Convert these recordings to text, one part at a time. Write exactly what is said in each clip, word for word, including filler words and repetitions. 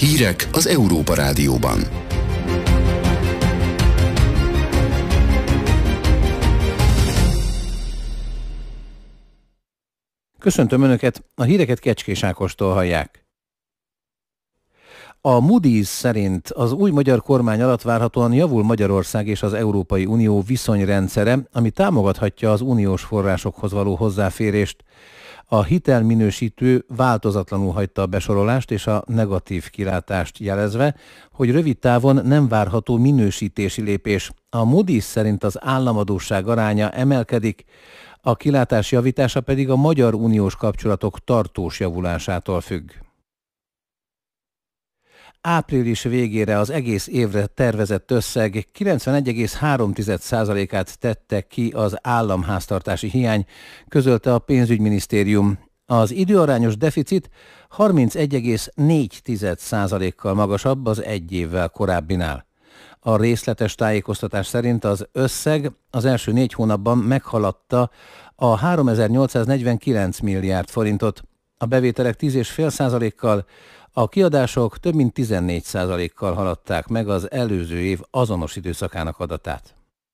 Hírek az Európa Rádióban. Köszöntöm Önöket, a híreket Kecskés Ákostól hallják. A Moody's szerint az új magyar kormány alatt várhatóan javul Magyarország és az Európai Unió viszonyrendszere, ami támogathatja az uniós forrásokhoz való hozzáférést. A hitelminősítő változatlanul hagyta a besorolást és a negatív kilátást jelezve, hogy rövid távon nem várható minősítési lépés. A Moody's szerint az államadósság aránya emelkedik, a kilátás javítása pedig a magyar uniós kapcsolatok tartós javulásától függ. Április végére az egész évre tervezett összeg kilencvenegy egész három százalékát tette ki az államháztartási hiány, közölte a pénzügyminisztérium. Az időarányos deficit harmincegy egész négy százalékkal magasabb az egy évvel korábbinál. A részletes tájékoztatás szerint az összeg az első négy hónapban meghaladta a háromezer-nyolcszáznegyvenkilenc milliárd forintot, a bevételek tíz egész öt százalékkal, a kiadások több mint tizennégy százalékkal haladták meg az előző év azonos időszakának adatát.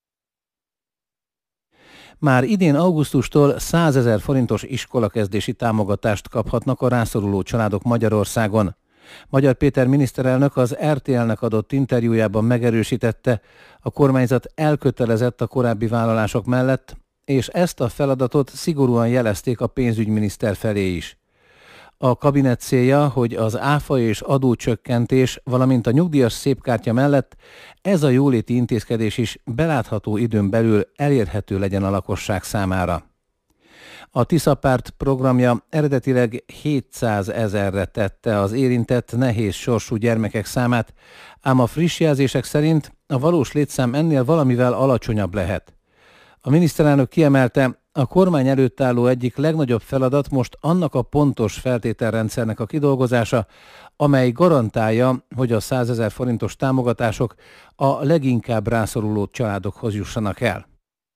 Már idén augusztustól százezer forintos iskolakezdési támogatást kaphatnak a rászoruló családok Magyarországon. Magyar Péter miniszterelnök az er té el-nek adott interjújában megerősítette, a kormányzat elkötelezett a korábbi vállalások mellett, és ezt a feladatot szigorúan jelezték a pénzügyminiszter felé is. A kabinet célja, hogy az áfa és adócsökkentés, valamint a nyugdíjas szépkártya mellett ez a jóléti intézkedés is belátható időn belül elérhető legyen a lakosság számára. A Tisza Párt programja eredetileg hétszázezerre tette az érintett nehéz sorsú gyermekek számát, ám a friss jelzések szerint a valós létszám ennél valamivel alacsonyabb lehet. A miniszterelnök kiemelte, a kormány előtt álló egyik legnagyobb feladat most annak a pontos feltételrendszernek a kidolgozása, amely garantálja, hogy a százezer forintos támogatások a leginkább rászoruló családokhoz jussanak el.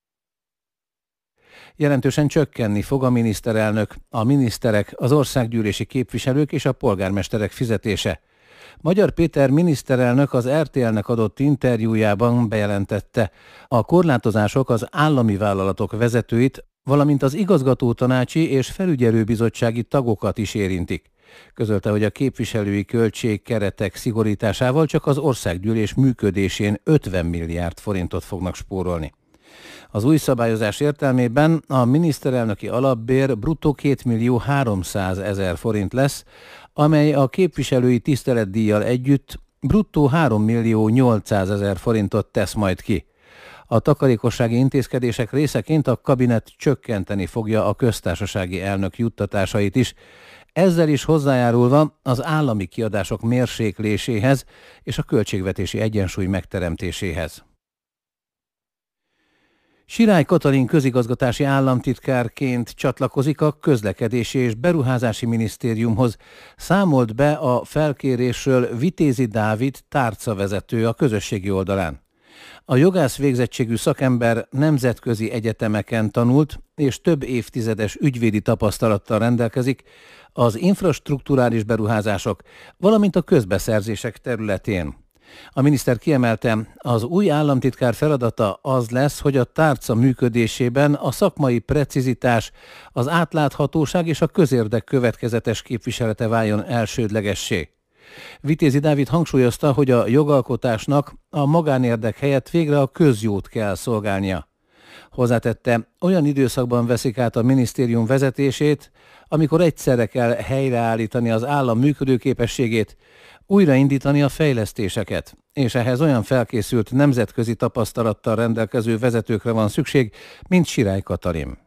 Jelentősen csökkenni fog a miniszterelnök, a miniszterek, az országgyűlési képviselők és a polgármesterek fizetése. Magyar Péter miniszterelnök az er té el-nek adott interjújában bejelentette, a korlátozások az állami vállalatok vezetőit, valamint az igazgatótanácsi és felügyelőbizottsági tagokat is érintik. Közölte, hogy a képviselői költségkeretek szigorításával csak az országgyűlés működésén ötven milliárd forintot fognak spórolni. Az új szabályozás értelmében a miniszterelnöki alapbér bruttó kétmillió háromszázezer forint lesz, amely a képviselői tiszteletdíjjal együtt bruttó hárommillió nyolcszázezer forintot tesz majd ki. A takarékossági intézkedések részeként a kabinet csökkenteni fogja a köztársasági elnök juttatásait is, ezzel is hozzájárulva az állami kiadások mérsékléséhez és a költségvetési egyensúly megteremtéséhez. Sirály Katalin közigazgatási államtitkárként csatlakozik a Közlekedési és Beruházási Minisztériumhoz, számolt be a felkérésről Vitézi Dávid tárcavezető a közösségi oldalán. A jogász végzettségű szakember nemzetközi egyetemeken tanult, és több évtizedes ügyvédi tapasztalattal rendelkezik az infrastrukturális beruházások, valamint a közbeszerzések területén. A miniszter kiemelte, az új államtitkár feladata az lesz, hogy a tárca működésében a szakmai precizitás, az átláthatóság és a közérdek következetes képviselete váljon elsődlegessé. Vitézi Dávid hangsúlyozta, hogy a jogalkotásnak a magánérdek helyett végre a közjót kell szolgálnia. Hozzátette, olyan időszakban veszik át a minisztérium vezetését, amikor egyszerre kell helyreállítani az állam működőképességét, újraindítani a fejlesztéseket, és ehhez olyan felkészült nemzetközi tapasztalattal rendelkező vezetőkre van szükség, mint Sirály Katalin.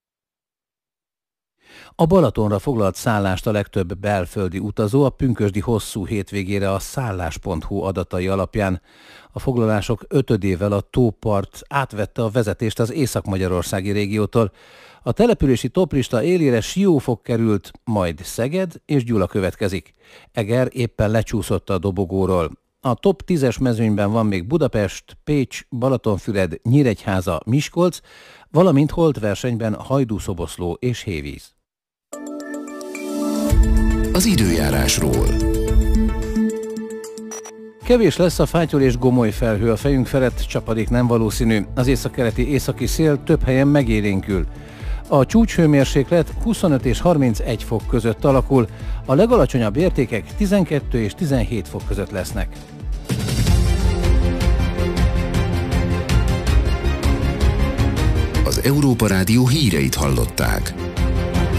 A Balatonra foglalt szállást a legtöbb belföldi utazó a pünkösdi hosszú hétvégére a szállás pont hu adatai alapján. A foglalások ötödével a tópart átvette a vezetést az észak-magyarországi régiótól. A települési toplista élére Siófok került, majd Szeged és Gyula következik. Eger éppen lecsúszott a dobogóról. A top tízes mezőnyben van még Budapest, Pécs, Balatonfüred, Nyíregyháza, Miskolc, valamint holtversenyben Hajdú-Szoboszló és Hévíz. Az időjárásról. Kevés lesz a fátyol és gomoly felhő a fejünk felett, csapadék nem valószínű. Az északkeleti északi szél több helyen megélénkül. A csúcshőmérséklet huszonöt és harmincegy fok között alakul, a legalacsonyabb értékek tizenkettő és tizenhét fok között lesznek. Az Európa Rádió híreit hallották.